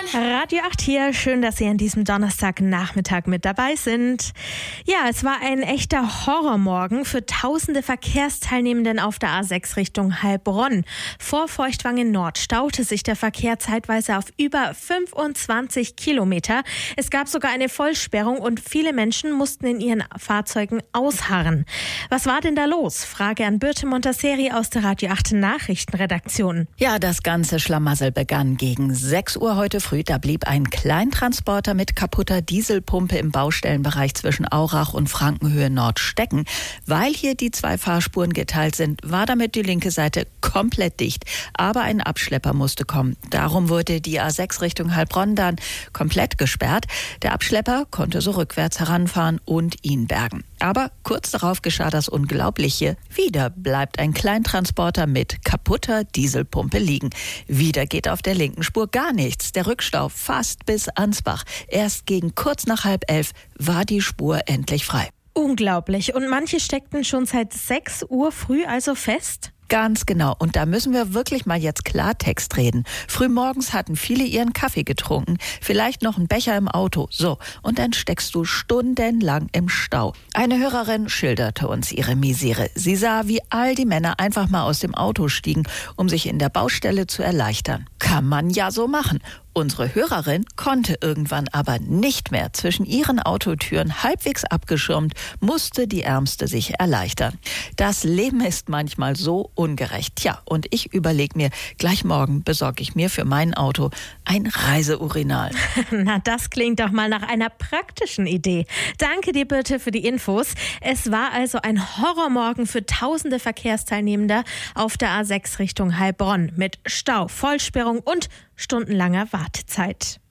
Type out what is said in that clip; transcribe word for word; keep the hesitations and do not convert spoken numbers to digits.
Radio acht hier, schön, dass Sie an diesem Donnerstagnachmittag mit dabei sind. Ja, es war ein echter Horrormorgen für tausende Verkehrsteilnehmenden auf der A sechs Richtung Heilbronn. Vor Feuchtwangen Nord staute sich der Verkehr zeitweise auf über fünfundzwanzig Kilometer. Es gab sogar eine Vollsperrung und viele Menschen mussten in ihren Fahrzeugen ausharren. Was war denn da los? Frage an Birte Montasseri aus der Radio acht Nachrichtenredaktion. Ja, das ganze Schlamassel begann gegen sechs Uhr heute früh. Da blieb ein Kleintransporter mit kaputter Dieselpumpe im Baustellenbereich zwischen Aurach und Frankenhöhe Nord stecken. Weil hier die zwei Fahrspuren geteilt sind, war damit die linke Seite komplett dicht. Aber ein Abschlepper musste kommen. Darum wurde die A sechs Richtung Heilbronn dann komplett gesperrt. Der Abschlepper konnte so rückwärts heranfahren und ihn bergen. Aber kurz darauf geschah das Unglaubliche. Wieder bleibt ein Kleintransporter mit kaputter Dieselpumpe liegen. Wieder geht auf der linken Spur gar nichts. Der Rückstau fast bis Ansbach. Erst gegen kurz nach halb elf war die Spur endlich frei. Unglaublich. Und manche steckten schon seit sechs Uhr früh also fest? Ganz genau. Und da müssen wir wirklich mal jetzt Klartext reden. Frühmorgens hatten viele ihren Kaffee getrunken, vielleicht noch einen Becher im Auto. So, und dann steckst du stundenlang im Stau. Eine Hörerin schilderte uns ihre Misere. Sie sah, wie all die Männer einfach mal aus dem Auto stiegen, um sich in der Baustelle zu erleichtern. Kann man ja so machen. Unsere Hörerin konnte irgendwann aber nicht mehr. Zwischen ihren Autotüren halbwegs abgeschirmt, musste die Ärmste sich erleichtern. Das Leben ist manchmal so ungerecht. Tja, und ich überlege mir, gleich morgen besorge ich mir für mein Auto ein Reiseurinal. Na, das klingt doch mal nach einer praktischen Idee. Danke dir, Birte, für die Infos. Es war also ein Horrormorgen für tausende Verkehrsteilnehmender auf der A sechs Richtung Heilbronn mit Stau, Vollsperrung und stundenlanger Wartezeit.